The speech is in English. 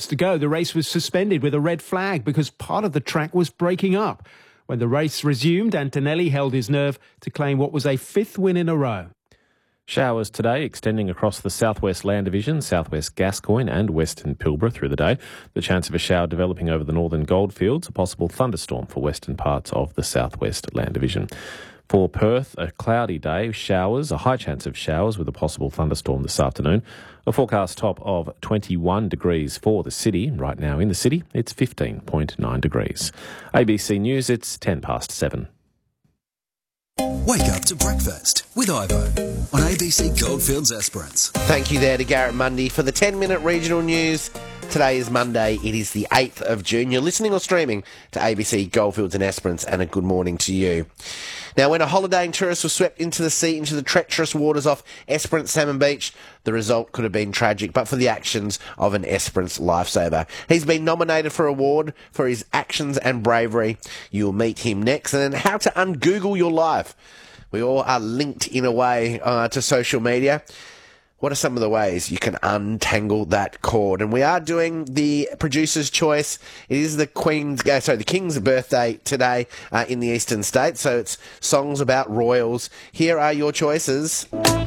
to go, the race was suspended with a red flag because part of the track was breaking up. When the race resumed, Antonelli held his nerve to claim what was a fifth win in a row. Showers today extending across the southwest Land Division, southwest Gascoyne and western Pilbara through the day. The chance of a shower developing over the northern Goldfields, a possible thunderstorm for western parts of the southwest Land Division. For Perth, a cloudy day, showers, a high chance of showers with a possible thunderstorm this afternoon. A forecast top of 21 degrees for the city. Right now in the city, it's 15.9 degrees. ABC News, it's 7:10. Wake up to breakfast with Ivo on ABC Goldfields Esperance. Thank you there to Garrett Mundy for the 10-minute regional news. Today is Monday. It is the 8th of June. You're listening or streaming to ABC Goldfields and Esperance, and a good morning to you. Now, when a holidaying tourist was swept into the sea, into the treacherous waters off Esperance Salmon Beach, the result could have been tragic, but for the actions of an Esperance lifesaver. He's been nominated for an award for his actions and bravery. You'll meet him next. And then how to un-Google your life. We all are linked in a way to social media. What are some of the ways you can untangle that cord? And we are doing the producer's choice. It is the King's birthday today in the Eastern States, so it's songs about royals. Here are your choices.